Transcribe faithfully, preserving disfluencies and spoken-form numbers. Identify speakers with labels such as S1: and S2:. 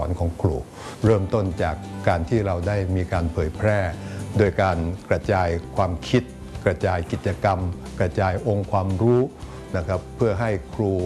S1: อนของครูเริ่มต้นจากการที่เราได้มีการเผยแพร่โดยการกระจายความคิดกระจายกิจกรรมกระจายองค์ความรู้นะครับเพื่อให้ครู